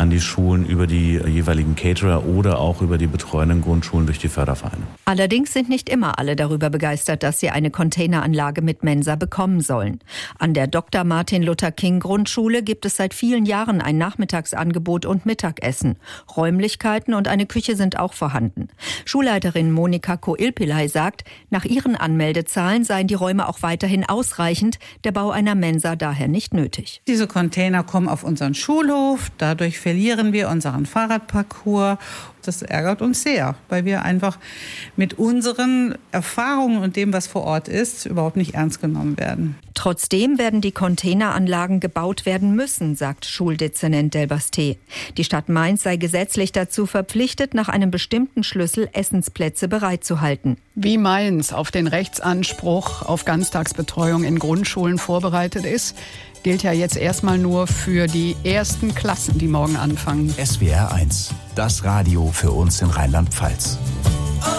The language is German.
an die Schulen über die jeweiligen Caterer oder auch über die betreuenden Grundschulen durch die Fördervereine. Allerdings sind nicht immer alle darüber begeistert, dass sie eine Containeranlage mit Mensa bekommen sollen. An der Dr. Martin Luther King Grundschule gibt es seit vielen Jahren ein Nachmittagsangebot und Mittagessen. Räumlichkeiten und eine Küche sind auch vorhanden. Schulleiterin Monika Koilpilay sagt, nach ihren Anmeldezahlen seien die Räume auch weiterhin ausreichend, der Bau einer Mensa daher nicht nötig. Diese Container kommen auf unseren Schulhof, dadurch verlieren wir unseren Fahrradparcours. Das ärgert uns sehr, weil wir einfach mit unseren Erfahrungen und dem, was vor Ort ist, überhaupt nicht ernst genommen werden. Trotzdem werden die Containeranlagen gebaut werden müssen, sagt Schuldezernent Delbasté. Die Stadt Mainz sei gesetzlich dazu verpflichtet, nach einem bestimmten Schlüssel Essensplätze bereitzuhalten. Wie Mainz auf den Rechtsanspruch auf Ganztagsbetreuung in Grundschulen vorbereitet ist, gilt ja jetzt erstmal nur für die ersten Klassen, die morgen anfangen. SWR 1, das Radio für uns in Rheinland-Pfalz.